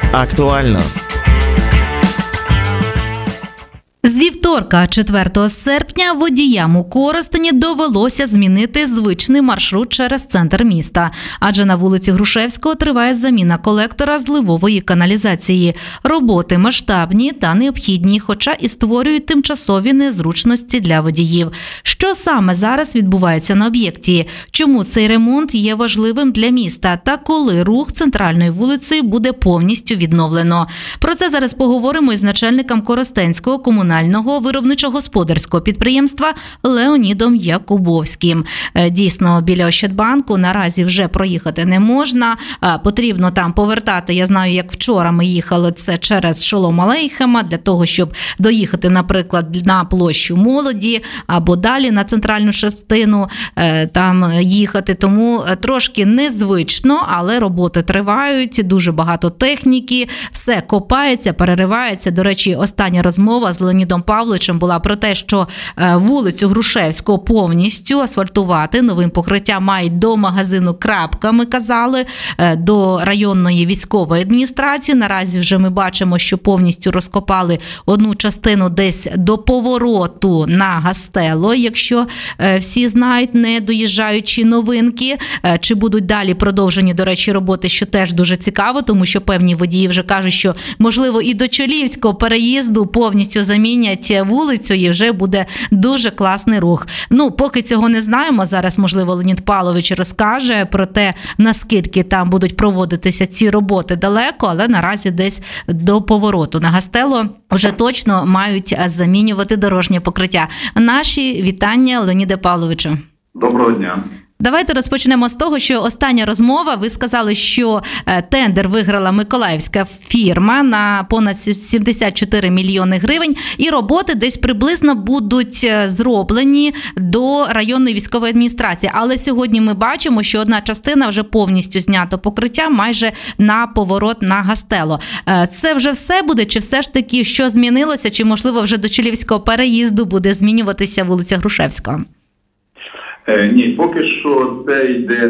Актуально. З вівторка, 4 серпня, водіям у Коростені довелося змінити звичний маршрут через центр міста. Адже на вулиці Грушевського триває заміна колектора зливової каналізації. Роботи масштабні та необхідні, хоча і створюють тимчасові незручності для водіїв. Що саме зараз відбувається на об'єкті? Чому цей ремонт є важливим для міста? Та коли рух центральною вулицею буде повністю відновлено? Про це зараз поговоримо із начальником Коростенського комунального виробничо-господарського підприємства Леонідом Якубовським. Дійсно, біля Ощадбанку наразі вже проїхати не можна. Потрібно там повертати, я знаю, як вчора ми їхали це через Шолом Алейхема, для того, щоб доїхати, наприклад, на площу Молоді або далі на центральну частину там їхати. Тому трошки незвично, але роботи тривають, дуже багато техніки, все копається, переривається. До речі, остання розмова з Леонідом Павловичем була про те, що вулицю Грушевського повністю асфальтувати новим покриттям мають до магазину «Крапка», ми казали, до районної військової адміністрації. Наразі вже ми бачимо, що повністю розкопали одну частину десь до повороту на Гастело, якщо всі знають, не доїжджаючи новинки. Чи будуть далі продовжені, до речі, роботи, що теж дуже цікаво, тому що певні водії вже кажуть, що, можливо, і до Чолівського переїзду повністю замінять вулицю і вже буде дуже класний рух. Поки цього не знаємо, зараз, можливо, Леонід Павлович розкаже про те, наскільки там будуть проводитися ці роботи далеко, але наразі десь до повороту на Гастело вже точно мають замінювати дорожнє покриття. Наші вітання, Леоніде Павловичу. Доброго дня. Давайте розпочнемо з того, що остання розмова, ви сказали, що тендер виграла миколаївська фірма на понад 74 мільйони гривень, і роботи десь приблизно будуть зроблені до районної військової адміністрації. Але сьогодні ми бачимо, що одна частина вже повністю знято покриття, майже на поворот на Гастело. Це вже все буде, чи все ж таки що змінилося, чи можливо вже до Чолівського переїзду буде змінюватися вулиця Грушевського? Ні, поки що це йде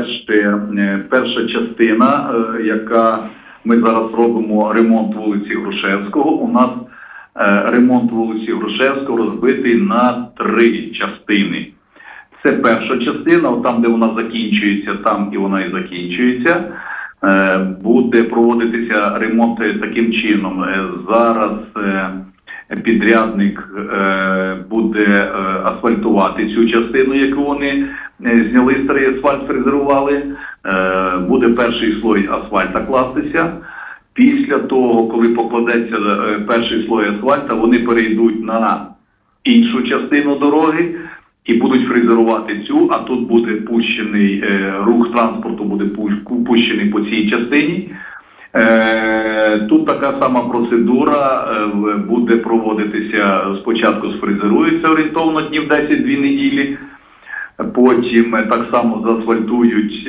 перша частина, яка ми зараз робимо ремонт вулиці Грушевського. У нас ремонт вулиці Грушевського розбитий на 3 частини. Це перша частина, там де вона закінчується, там і вона і закінчується. Буде проводитися ремонт таким чином. Зараз підрядник буде асфальтувати цю частину, яку вони зняли старий асфальт, фрезерували. Буде перший слой асфальта кластися. Після того, коли покладеться перший слой асфальта, вони перейдуть на іншу частину дороги і будуть фрезерувати цю, а тут буде пущений, рух транспорту буде пущений по цій частині. Тут така сама процедура буде проводитися, спочатку сфрезерується орієнтовно днів 10-2 неділі, потім так само заасфальтують,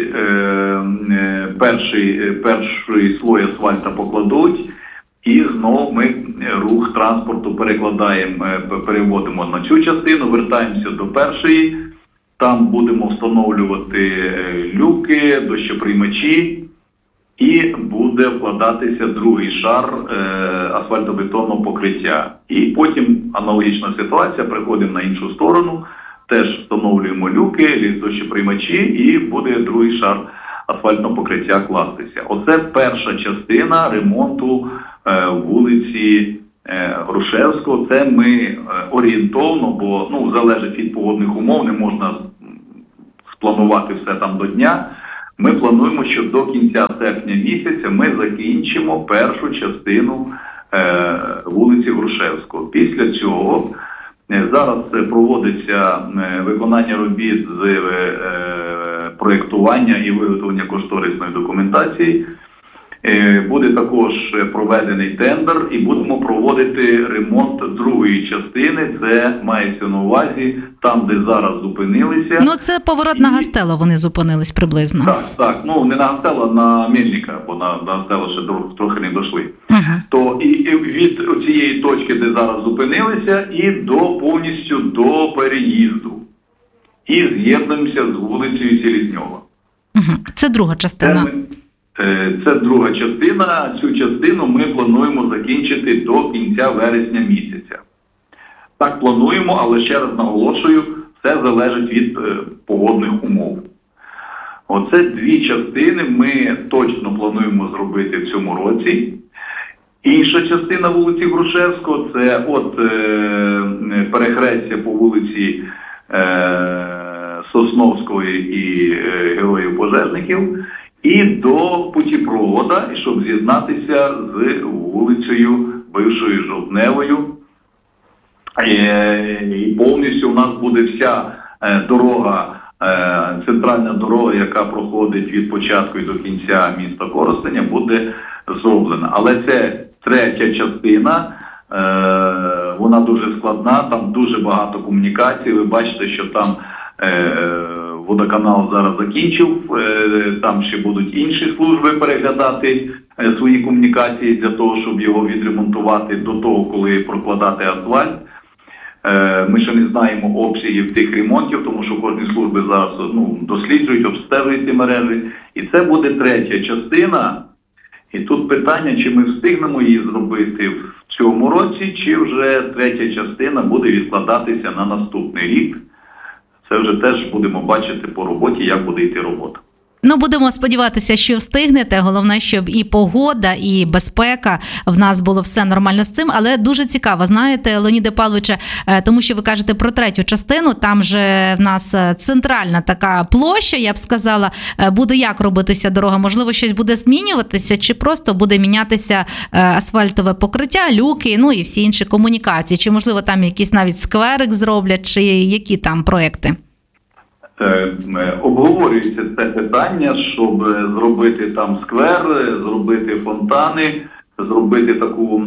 перший слой асфальта покладуть, і знову ми рух транспорту переводимо на цю частину, вертаємося до першої, там будемо встановлювати люки, дощоприймачі, і буде вкладатися другий шар асфальтобетонного покриття. І потім аналогічна ситуація, приходимо на іншу сторону, теж встановлюємо люки, дощоприймачі і буде другий шар асфальтного покриття кластися. Оце перша частина ремонту вулиці Грушевського. Це ми орієнтовно, бо залежить від погодних умов, не можна спланувати все там до дня. Ми плануємо, що до кінця серпня місяця ми закінчимо першу частину вулиці Грушевського. Після цього зараз проводиться виконання робіт з проєктування і виготовлення кошторисної документації. Буде також проведений тендер і будемо проводити ремонт другої частини. Це мається на увазі там, де зараз зупинилися. Це поворот на Гастело вони зупинились приблизно. Так. Не на Гастело, а на Мельника, бо на Гастело ще трохи не дійшли. То і від цієї точки, де зараз зупинилися, і повністю до переїзду. І з'єднуємося з вулицею Селезньова. Це друга частина. Це друга частина. Цю частину ми плануємо закінчити до кінця вересня місяця. Так плануємо, але ще раз наголошую, все залежить від погодних умов. Оце дві частини ми точно плануємо зробити в цьому році. Інша частина вулиці Грушевського – це перехрестя по вулиці Сосновської і Героїв Пожежників і до путіпровода, щоб з'єднатися з вулицею бившою Жовтневою. І повністю у нас буде вся дорога, центральна дорога, яка проходить від початку і до кінця міста Коростеня, буде зроблена. Але це третя частина, вона дуже складна, там дуже багато комунікацій. Ви бачите, що там водоканал зараз закінчив, там ще будуть інші служби переглядати свої комунікації для того, щоб його відремонтувати до того, коли прокладати асфальт. Ми ще не знаємо обсягів тих ремонтів, тому що кожні служби зараз досліджують, обстежують ці мережі. І це буде третя частина. І тут питання, чи ми встигнемо її зробити в цьому році, чи вже третя частина буде відкладатися на наступний рік. Це вже теж будемо бачити по роботі, як буде йти робота. Будемо сподіватися, що встигнете. Головне, щоб і погода, і безпека, в нас було все нормально з цим. Але дуже цікаво, знаєте, Леоніде Павловичу, тому що ви кажете про третю частину, там же в нас центральна така площа, я б сказала, буде як робитися дорога? Можливо, щось буде змінюватися, чи просто буде мінятися асфальтове покриття, люки, і всі інші комунікації? Чи, можливо, там якийсь навіть скверик зроблять, чи які там проекти? Обговорюється це питання, щоб зробити там сквер, зробити фонтани, зробити таку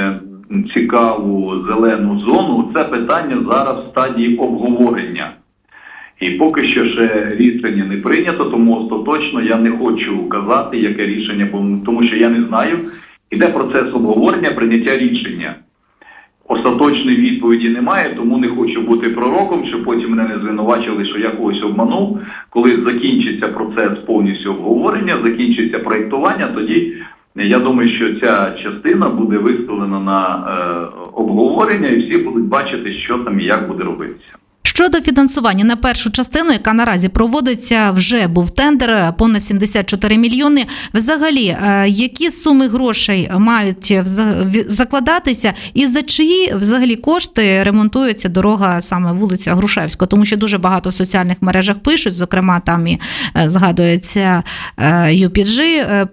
цікаву зелену зону. Це питання зараз в стадії обговорення. І поки що ще рішення не прийнято, тому остаточно я не хочу казати, яке рішення, тому що я не знаю. Іде процес обговорення, прийняття рішення. Остаточної відповіді немає, тому не хочу бути пророком, щоб потім мене не звинувачили, що я когось обманув. Коли закінчиться процес повністю обговорення, закінчиться проєктування, тоді я думаю, що ця частина буде виставлена на обговорення і всі будуть бачити, що там і як буде робитися. Щодо фінансування на першу частину, яка наразі проводиться, вже був тендер, понад 74 мільйони. Взагалі, які суми грошей мають закладатися і за чиї взагалі кошти ремонтується дорога саме вулиця Грушевського? Тому що дуже багато в соціальних мережах пишуть, зокрема там і згадується UPG,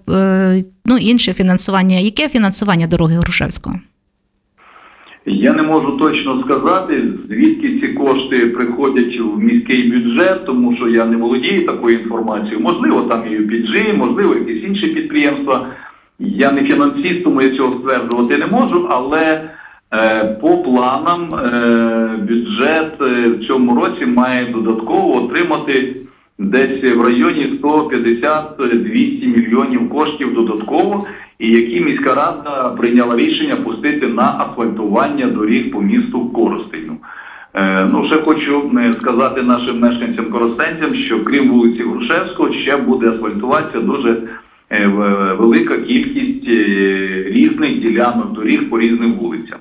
інше фінансування. Яке фінансування дороги Грушевського? Я не можу точно сказати, звідки ці кошти приходять в міський бюджет, тому що я не володію такою інформацією. Можливо, там і UPG, можливо, якісь інші підприємства. Я не фінансист, тому я цього стверджувати не можу, але по планам бюджет в цьому році має додатково отримати десь в районі 150-200 мільйонів коштів додатково, і які міська рада прийняла рішення пустити на асфальтування доріг по місту Коростеню. Ще хочу сказати нашим мешканцям-коростенцям, що крім вулиці Грушевського ще буде асфальтуватися дуже велика кількість різних ділянок доріг по різним вулицям.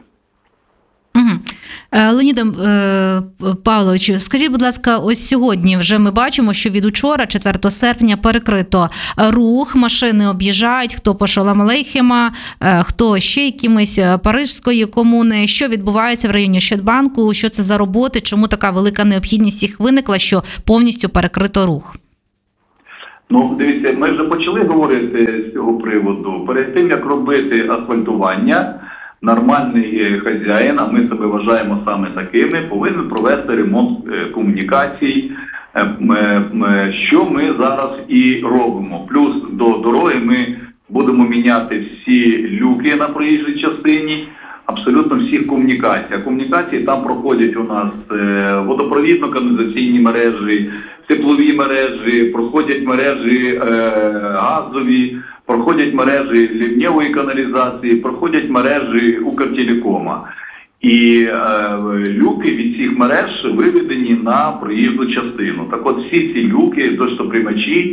Леоніде Павловичу, скажіть, будь ласка, ось сьогодні вже ми бачимо, що від учора, 4 серпня, перекрито рух, машини об'їжджають, хто по Шолом-Алейхема, хто ще якимось Паризької комуни. Що відбувається в районі Ощадбанку, що це за роботи, чому така велика необхідність їх виникла, що повністю перекрито рух? Дивіться, ми вже почали говорити з цього приводу. Перед тим, як робити асфальтування, нормальний хазяїн, а ми себе вважаємо саме такими, повинен провести ремонт комунікацій, що ми зараз і робимо. Плюс до дороги ми будемо міняти всі люки на проїжджій частині, абсолютно всіх комунікацій. А комунікації там проходять у нас водопровідно-каналізаційні мережі, теплові мережі, проходять мережі газові, проходять мережі лівневої каналізації, проходять мережі Укртелекома. І люки від цих мереж виведені на проїзну частину. Так от всі ці люки, дощоприймачі,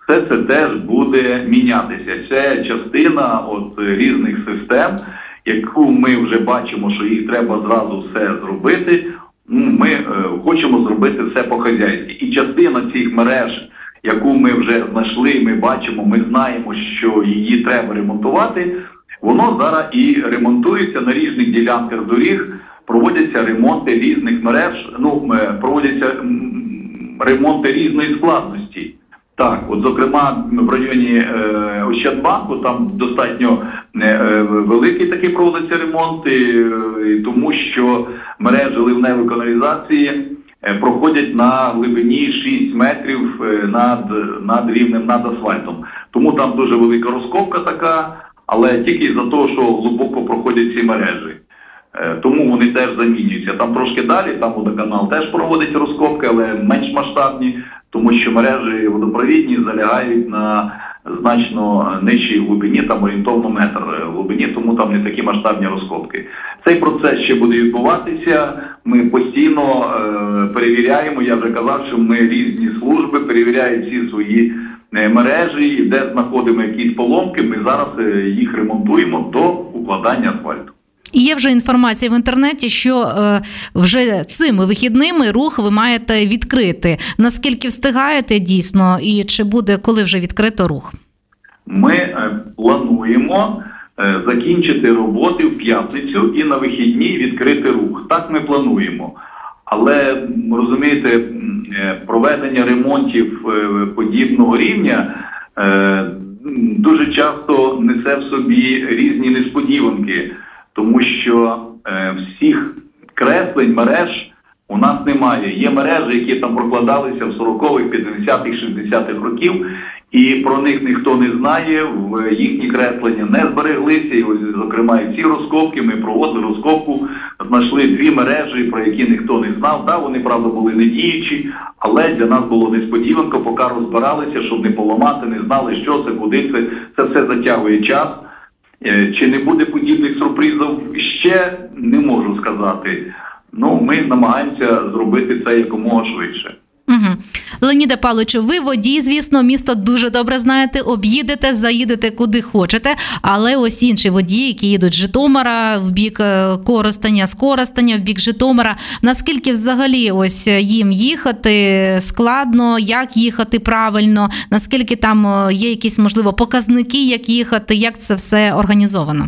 все це теж буде мінятися. Це частина різних систем, яку ми вже бачимо, що їх треба зразу все зробити. Ми хочемо зробити все по-хазяйськи. І частина цих мереж, яку ми вже знайшли, ми бачимо, ми знаємо, що її треба ремонтувати, воно зараз і ремонтується на різних ділянках доріг, проводяться ремонти різних мереж, проводяться ремонти різної складності. Так, зокрема, в районі Ощадбанку там достатньо великий такий проводиться ремонт, тому що мережі ливневої каналізації проходять на глибині 6 метрів над рівнем, над асфальтом. Тому там дуже велика розкопка така, але тільки за того, що глибоко проходять ці мережі. Тому вони теж замінюються. Там трошки далі, там водоканал теж проводить розкопки, але менш масштабні, тому що мережі водопровідні залягають на значно нижчій глибині, там орієнтовно метр глибині, тому там не такі масштабні розкопки. Цей процес ще буде відбуватися, ми постійно перевіряємо, я вже казав, що ми різні служби перевіряють всі свої мережі, і де знаходимо якісь поломки, ми зараз їх ремонтуємо до укладання асфальту. І є вже інформація в інтернеті, що вже цими вихідними рух ви маєте відкрити. Наскільки встигаєте дійсно і чи буде коли вже відкрито рух? Ми плануємо закінчити роботи в п'ятницю і на вихідні відкрити рух. Так ми плануємо. Але, розумієте, проведення ремонтів подібного рівня дуже часто несе в собі різні несподіванки. Тому що всіх креслень, мереж у нас немає. Є мережі, які там прокладалися в 40-х, 50-х, 60-х років, і про них ніхто не знає, їхні креслення не збереглися, і ось, зокрема, і ці розкопки, ми проводили розкопку, знайшли 2 мережі, про які ніхто не знав. Так, вони, правда, були недіючі, але для нас було несподіванка, поки розбиралися, щоб не поламати, не знали, що це, куди це. Це все затягує час. Чи не буде подібних сюрпризів, ще не можу сказати. Ми намагаємося зробити це якомога швидше. Угу. Леоніде Павловичу, ви водій, звісно, місто дуже добре знаєте, об'їдете, заїдете куди хочете, але ось інші водії, які їдуть з Житомира в бік Коростеня, з Коростеня в бік Житомира, наскільки взагалі ось їм їхати складно, як їхати правильно, наскільки там є якісь, можливо, показники, як їхати, як це все організовано?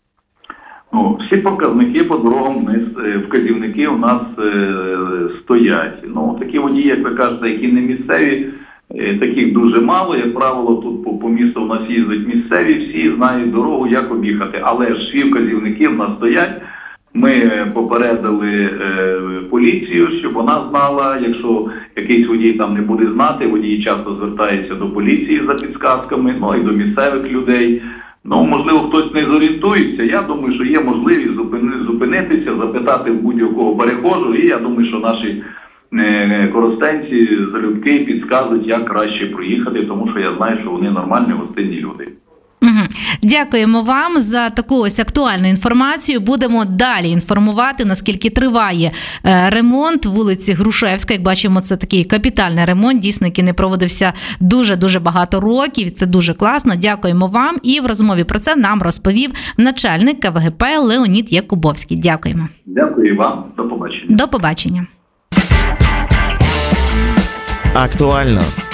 Всі показники по дорогам, вказівники у нас стоять. Такі водії, як ви кажете, які не місцеві, таких дуже мало. Як правило, тут по місту у нас їздять місцеві, всі знають дорогу, як об'їхати. Але ж всі вказівники в нас стоять. Ми попередили поліцію, щоб вона знала, якщо якийсь водій там не буде знати, водії часто звертаються до поліції за підсказками, і до місцевих людей. Можливо, хтось не зорієнтується. Я думаю, що є можливість зупинитися, запитати в будь-якого перехожого, і я думаю, що наші коростенці, залюбки підказують, як краще проїхати, тому що я знаю, що вони нормальні, гостинні люди. Дякуємо вам за таку ось актуальну інформацію. Будемо далі інформувати, наскільки триває ремонт вулиці Грушевської. Як бачимо, це такий капітальний ремонт, дійсно, який не проводився дуже-дуже багато років. Це дуже класно. Дякуємо вам. І в розмові про це нам розповів начальник КВГП Леонід Якубовський. Дякуємо. Дякую вам. До побачення. До побачення. Актуально.